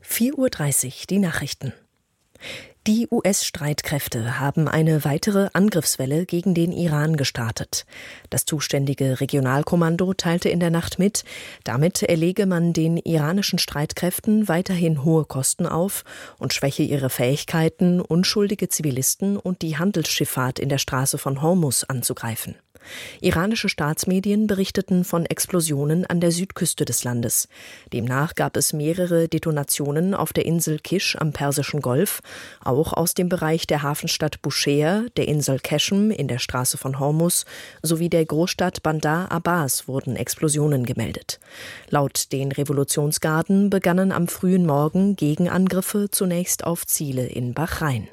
4:30 Uhr die Nachrichten. Die US-Streitkräfte haben eine weitere Angriffswelle gegen den Iran gestartet. Das zuständige Regionalkommando teilte in der Nacht mit, damit erlege man den iranischen Streitkräften weiterhin hohe Kosten auf und schwäche ihre Fähigkeiten, unschuldige Zivilisten und die Handelsschifffahrt in der Straße von Hormuz anzugreifen. Iranische Staatsmedien berichteten von Explosionen an der Südküste des Landes. Demnach gab es mehrere Detonationen auf der Insel Kish am Persischen Golf. Auch aus dem Bereich der Hafenstadt Bushehr, der Insel Qeshm in der Straße von Hormuz sowie der Großstadt Bandar Abbas wurden Explosionen gemeldet. Laut den Revolutionsgarden begannen am frühen Morgen Gegenangriffe zunächst auf Ziele in Bahrain.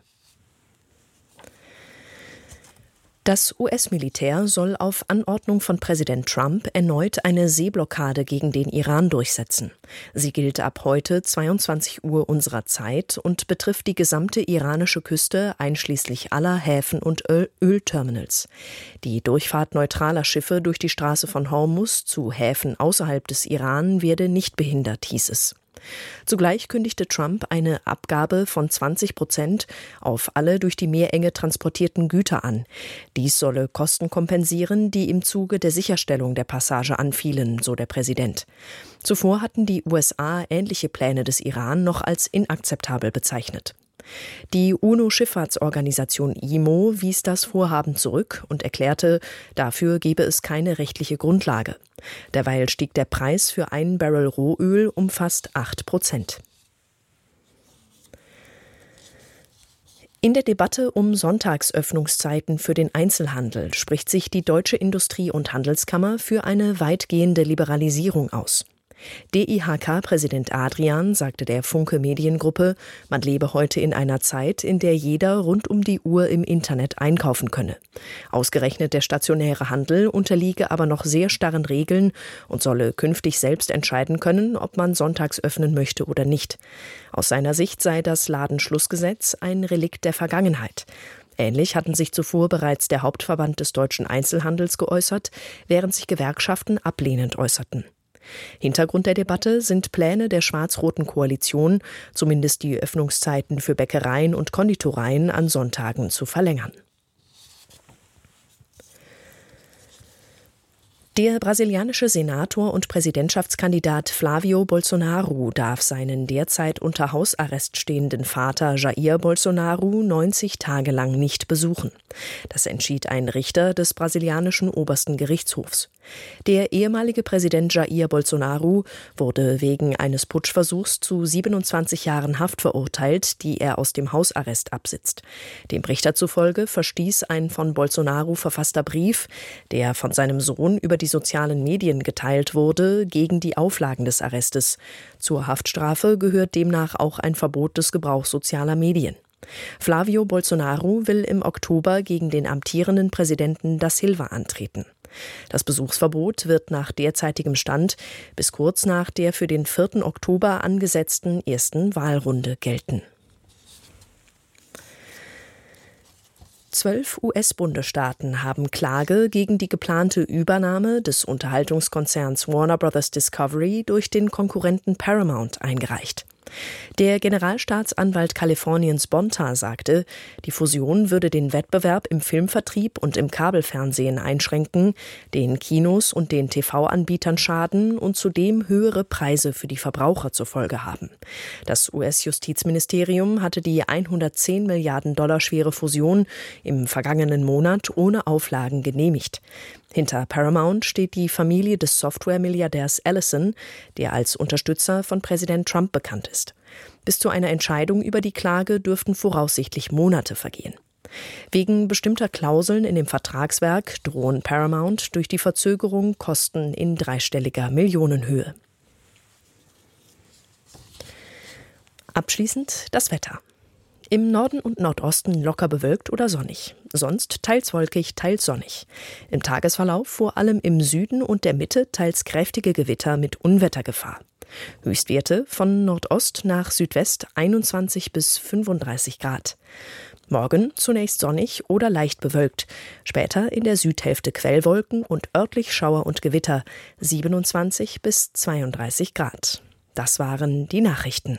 Das US-Militär soll auf Anordnung von Präsident Trump erneut eine Seeblockade gegen den Iran durchsetzen. Sie gilt ab heute 22 Uhr unserer Zeit und betrifft die gesamte iranische Küste einschließlich aller Häfen und Ölterminals. Die Durchfahrt neutraler Schiffe durch die Straße von Hormuz zu Häfen außerhalb des Iran werde nicht behindert, hieß es. Zugleich kündigte Trump eine Abgabe von 20% auf alle durch die Meerenge transportierten Güter an. Dies solle Kosten kompensieren, die im Zuge der Sicherstellung der Passage anfielen, so der Präsident. Zuvor hatten die USA ähnliche Pläne des Iran noch als inakzeptabel bezeichnet. Die UNO-Schifffahrtsorganisation IMO wies das Vorhaben zurück und erklärte, dafür gebe es keine rechtliche Grundlage. Derweil stieg der Preis für einen Barrel Rohöl um fast 8%. In der Debatte um Sonntagsöffnungszeiten für den Einzelhandel spricht sich die Deutsche Industrie- und Handelskammer für eine weitgehende Liberalisierung aus. DIHK-Präsident Adrian sagte der Funke Mediengruppe, man lebe heute in einer Zeit, in der jeder rund um die Uhr im Internet einkaufen könne. Ausgerechnet der stationäre Handel unterliege aber noch sehr starren Regeln und solle künftig selbst entscheiden können, ob man sonntags öffnen möchte oder nicht. Aus seiner Sicht sei das Ladenschlussgesetz ein Relikt der Vergangenheit. Ähnlich hatten sich zuvor bereits der Hauptverband des deutschen Einzelhandels geäußert, während sich Gewerkschaften ablehnend äußerten. Hintergrund der Debatte sind Pläne der schwarz-roten Koalition, zumindest die Öffnungszeiten für Bäckereien und Konditoreien an Sonntagen zu verlängern. Der brasilianische Senator und Präsidentschaftskandidat Flávio Bolsonaro darf seinen derzeit unter Hausarrest stehenden Vater Jair Bolsonaro 90 Tage lang nicht besuchen. Das entschied ein Richter des brasilianischen obersten Gerichtshofs. Der ehemalige Präsident Jair Bolsonaro wurde wegen eines Putschversuchs zu 27 Jahren Haft verurteilt, die er aus dem Hausarrest absitzt. Dem Richter zufolge verstieß ein von Bolsonaro verfasster Brief, der von seinem Sohn über die sozialen Medien geteilt wurde, gegen die Auflagen des Arrestes. Zur Haftstrafe gehört demnach auch ein Verbot des Gebrauchs sozialer Medien. Flávio Bolsonaro will im Oktober gegen den amtierenden Präsidenten da Silva antreten. Das Besuchsverbot wird nach derzeitigem Stand bis kurz nach der für den 4. Oktober angesetzten ersten Wahlrunde gelten. 12 US-Bundesstaaten haben Klage gegen die geplante Übernahme des Unterhaltungskonzerns Warner Bros. Discovery durch den Konkurrenten Paramount eingereicht. Der Generalstaatsanwalt Kaliforniens Bonta sagte, die Fusion würde den Wettbewerb im Filmvertrieb und im Kabelfernsehen einschränken, den Kinos und den TV-Anbietern schaden und zudem höhere Preise für die Verbraucher zur Folge haben. Das US-Justizministerium hatte die 110 Milliarden Dollar schwere Fusion im vergangenen Monat ohne Auflagen genehmigt. Hinter Paramount steht die Familie des Software-Milliardärs Ellison, der als Unterstützer von Präsident Trump bekannt ist. Bis zu einer Entscheidung über die Klage dürften voraussichtlich Monate vergehen. Wegen bestimmter Klauseln in dem Vertragswerk drohen Paramount durch die Verzögerung Kosten in dreistelliger Millionenhöhe. Abschließend das Wetter. Im Norden und Nordosten locker bewölkt oder sonnig. Sonst teils wolkig, teils sonnig. Im Tagesverlauf vor allem im Süden und der Mitte teils kräftige Gewitter mit Unwettergefahr. Höchstwerte von Nordost nach Südwest 21 bis 35 Grad. Morgen zunächst sonnig oder leicht bewölkt. Später in der Südhälfte Quellwolken und örtlich Schauer und Gewitter 27 bis 32 Grad. Das waren die Nachrichten.